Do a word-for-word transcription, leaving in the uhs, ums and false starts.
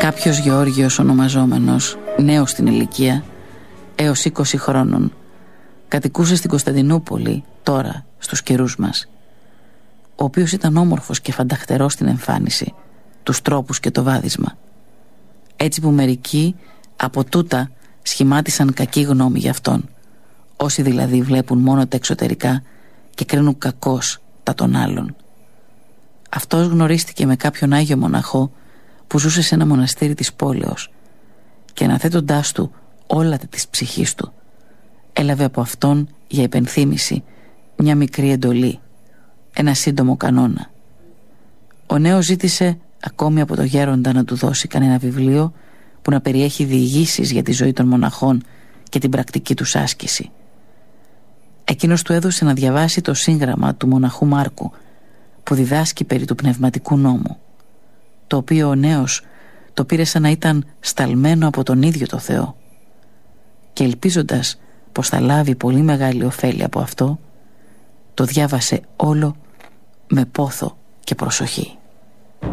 Κάποιος Γεώργιος ονομαζόμενος, νέος στην ηλικία, έως είκοσι χρόνων, κατοικούσε στην Κωνσταντινούπολη, τώρα στους καιρούς μας, ο οποίος ήταν όμορφος και φανταχτερός στην εμφάνιση, τους τρόπους και το βάδισμα, έτσι που μερικοί από τούτα σχημάτισαν κακή γνώμη για αυτόν, όσοι δηλαδή βλέπουν μόνο τα εξωτερικά και κρίνουν κακώς τα των άλλων. Αυτός γνωρίστηκε με κάποιον Άγιο Μοναχό που ζούσε σε ένα μοναστήρι της πόλεως και αναθέτοντάς του όλα τα της ψυχής του, έλαβε από αυτόν για υπενθύμηση μια μικρή εντολή, ένα σύντομο κανόνα. Ο νέος ζήτησε ακόμη από το γέροντα να του δώσει κανένα βιβλίο που να περιέχει διηγήσεις για τη ζωή των μοναχών και την πρακτική τους άσκηση. Εκείνος του έδωσε να διαβάσει το σύγγραμμα του μοναχού Μάρκου που διδάσκει περί του πνευματικού νόμου, το οποίο ο νέος το πήρε σαν να ήταν σταλμένο από τον ίδιο το Θεό, και ελπίζοντας πως θα λάβει πολύ μεγάλη ωφέλεια από αυτό, το διάβασε όλο με πόθο και προσοχή.